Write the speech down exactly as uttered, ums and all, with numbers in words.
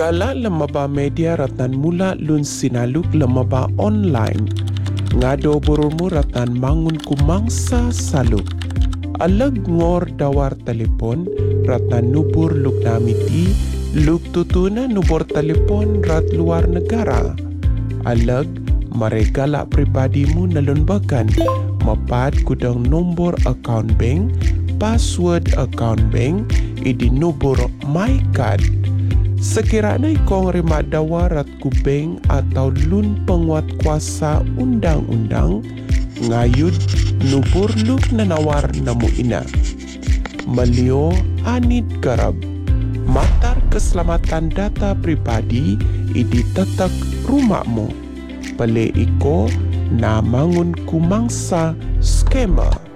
Gala lemaba media ratan mula lun sinaluk lemaba online. Ngado bururmu ratan mangun ku mangsa saluk. Alag ngor dawar telepon ratan nubur luk namiti luk tutuna nubur telepon rat luar negara. Alag maregala pribadimu nalun bakan mapad kudang nombor account bank, password account bank, idi nubur my card. Sekiranya ikong rimak dawarat ku bank atau lun penguat kuasa undang-undang, ngayud nubur luk nanawar namu ina. Melio anid garab, matar keselamatan data pribadi idi tetek rumahmu. Pele iko na mangun kumangsa skema.